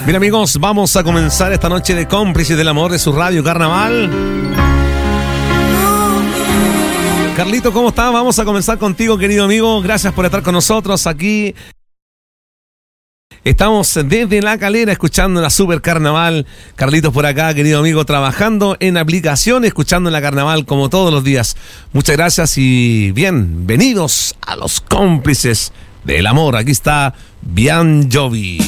Bien, amigos, vamos a comenzar esta noche de Cómplices del Amor de su radio Carnaval. Carlito, ¿cómo estás? Vamos a comenzar contigo, querido amigo. Gracias por estar con nosotros aquí. Estamos desde La Calera escuchando la Super Carnaval. Carlitos por acá, querido amigo, trabajando en aplicación, escuchando la Carnaval como todos los días. Muchas gracias y bienvenidos a los Cómplices del Amor. Aquí está Bian Jovi.